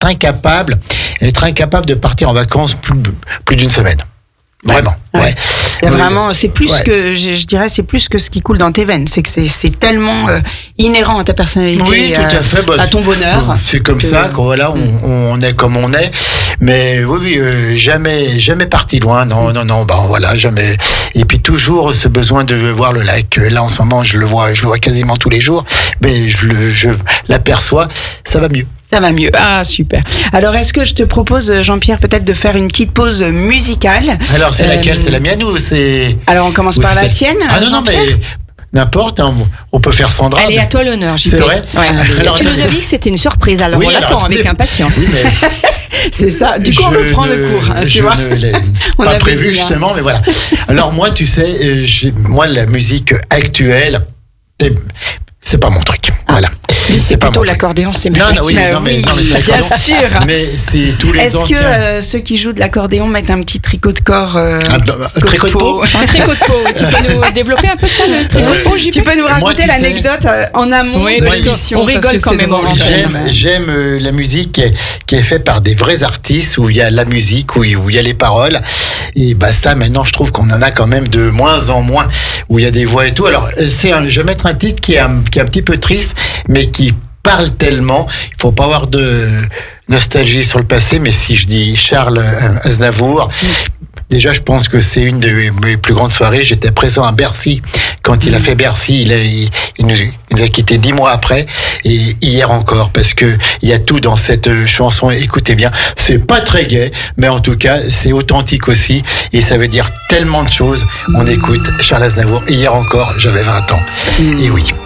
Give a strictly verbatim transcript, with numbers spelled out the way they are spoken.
incapable, être incapable de partir en vacances plus, plus d'une semaine. Vraiment, ouais. ouais. ouais. Vraiment, c'est plus ouais. que, je, je dirais, c'est plus que ce qui coule dans tes veines. C'est que c'est, c'est tellement euh, inhérent à ta personnalité, oui, tout à, fait. Bah, à ton bonheur. Bon, c'est comme que... ça, qu'on, voilà, on, on est comme on est. Mais oui, oui, euh, jamais, jamais parti loin. Non, non, non, bah voilà, jamais. Et puis toujours ce besoin de voir le lac. Là, en ce moment, je le vois, je le vois quasiment tous les jours. Mais je, le, je l'aperçois, ça va mieux. Ça va mieux. Ah, super. Alors, est-ce que je te propose, Jean-Pierre, peut-être de faire une petite pause musicale ? Alors, c'est euh, laquelle ? C'est la mienne ou c'est... Alors, on commence par la tienne. Ah non, non, mais... N'importe, hein, on peut faire Sandra. Allez, à toi l'honneur, J P. C'est vrai. Ouais. Alors, tu nous as dit que c'était une surprise, alors oui, on l'attend avec impatience. Oui, mais c'est ça. Du coup, on le prend de court. Hein, tu je vois ne l'ai pas prévu, justement, mais voilà. Alors, moi, tu sais, j'ai, moi, la musique actuelle, c'est, c'est pas mon truc. Ah. Voilà. Mais c'est, c'est plutôt l'accordéon, c'est bien. Non, non, oui, non, mais, non, mais c'est bien sûr. Mais c'est tous les Est-ce anciens. Est-ce que euh, ceux qui jouent de l'accordéon mettent un petit tricot de corps euh, Un, un tricot de peau. Un tricot de peau. Tu peux nous développer un peu ça, le tricot de peau, J P ? Tu peux nous raconter moi, tu l'anecdote sais... en amont oui, de parce l'émission. On rigole quand même. J'aime, j'aime euh, la musique qui est, qui est faite par des vrais artistes, où il y a la musique, où, où il y a les paroles. Et bah ça, maintenant, je trouve qu'on en a quand même de moins en moins, où il y a des voix et tout. Alors, c'est un, je vais mettre un titre qui est un, qui est un petit peu triste, mais qui parle tellement. Il faut pas avoir de nostalgie sur le passé, mais si je dis Charles Aznavour, mmh. déjà, je pense que c'est une de mes plus grandes soirées. J'étais présent à Bercy. Quand il a fait Bercy, il, a, il, il, nous, il nous a quittés dix mois après. Et hier encore, parce que il y a tout dans cette chanson. Écoutez bien, c'est pas très gai, mais en tout cas, c'est authentique aussi. Et ça veut dire tellement de choses. On écoute Charles Aznavour. Hier encore, j'avais vingt ans. Et oui.